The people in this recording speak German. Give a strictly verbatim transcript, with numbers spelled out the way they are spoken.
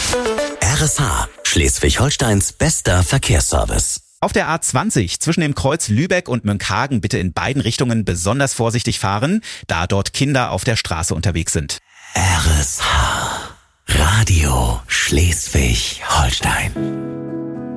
R S H, Schleswig-Holsteins bester Verkehrsservice. Auf der A zwanzig zwischen dem Kreuz Lübeck und Münkhagen bitte in beiden Richtungen besonders vorsichtig fahren, da dort Kinder auf der Straße unterwegs sind. R S H, Radio Schleswig-Holstein.